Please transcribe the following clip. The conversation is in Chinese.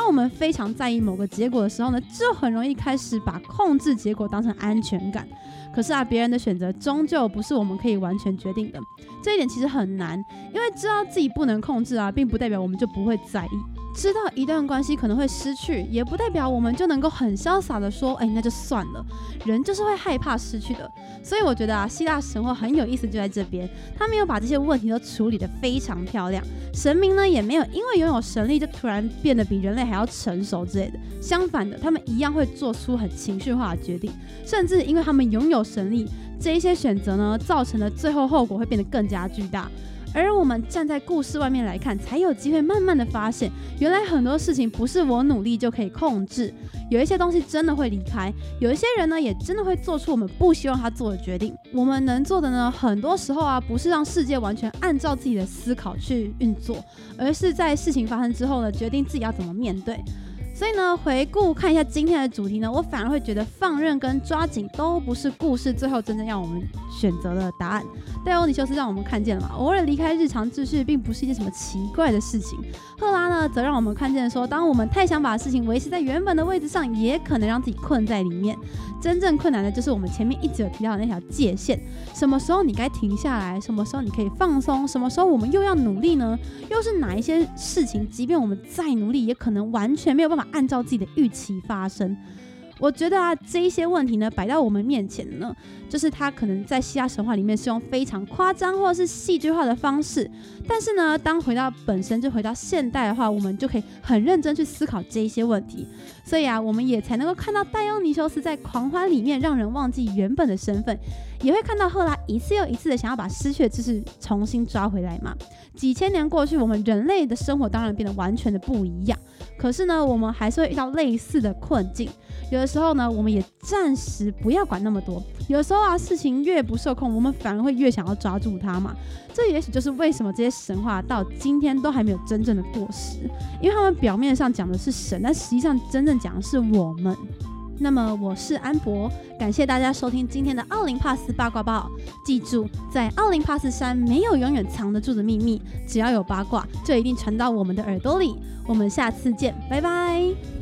当我们非常在意某个结果的时候呢，就很容易开始把控制结果当成安全感。可是别人的选择终究不是我们可以完全决定的，这一点其实很难，因为知道自己不能控制并不代表我们就不会在意。知道一段关系可能会失去，也不代表我们就能够很潇洒的说那就算了，人就是会害怕失去的。所以我觉得希腊神话很有意思就在这边，他没有把这些问题都处理得非常漂亮，神明呢也没有因为拥有神力就突然变得比人类还要成熟之类的，相反的，他们一样会做出很情绪化的决定，甚至因为他们拥有神力，这一些选择呢造成的最后后果会变得更加巨大。而我们站在故事外面来看，才有机会慢慢的发现，原来很多事情不是我努力就可以控制，有一些东西真的会离开，有一些人呢也真的会做出我们不希望他做的决定。我们能做的呢，很多时候不是让世界完全按照自己的思考去运作，而是在事情发生之后呢，决定自己要怎么面对。所以呢，回顾看一下今天的主题呢，我反而会觉得放任跟抓紧都不是故事最后真正要我们选择的答案。戴欧尼修斯让我们看见了嘛，偶尔离开日常秩序并不是一件什么奇怪的事情。赫拉呢，则让我们看见说，当我们太想把事情维持在原本的位置上，也可能让自己困在里面。真正困难的就是我们前面一直有提到的那条界限，什么时候你该停下来，什么时候你可以放松，什么时候我们又要努力呢？又是哪一些事情，即便我们再努力，也可能完全没有办法按照自己的预期发生。我觉得这一些问题呢摆到我们面前呢，就是它可能在希腊神话里面是用非常夸张或者是戏剧化的方式，但是呢，当回到本身就回到现代的话，我们就可以很认真去思考这一些问题。所以我们也才能够看到戴欧尼修斯在狂欢里面让人忘记原本的身份，也会看到赫拉一次又一次的想要把失去的知识重新抓回来嘛。几千年过去，我们人类的生活当然变得完全的不一样，可是呢，我们还是会遇到类似的困境。有的时候呢，我们也暂时不要管那么多。有的时候事情越不受控，我们反而会越想要抓住它嘛。这也许就是为什么这些神话到今天都还没有真正的过时，因为他们表面上讲的是神，但实际上真正讲的是我们。那么我是安博，感谢大家收听今天的奥林帕斯八卦报。记住，在奥林帕斯山没有永远藏得住的秘密，只要有八卦，就一定传到我们的耳朵里。我们下次见，拜拜。